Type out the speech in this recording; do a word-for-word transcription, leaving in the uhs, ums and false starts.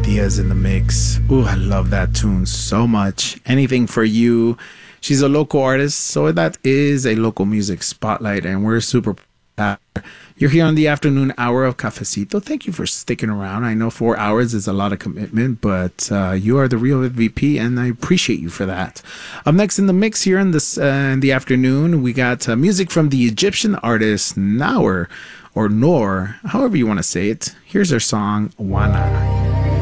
Diaz in the mix. Ooh, I love that tune so much. Anything for you. She's a local artist, so that is a local music spotlight, and we're super proud. You're here on the afternoon hour of Cafecito. Thank you for sticking around. I know four hours is a lot of commitment, but uh, you are the real M V P, and I appreciate you for that. Up next in the mix here in, this, uh, in the afternoon, we got uh, music from the Egyptian artist Nour, or Noor, however you want to say it. Here's her song, Wana.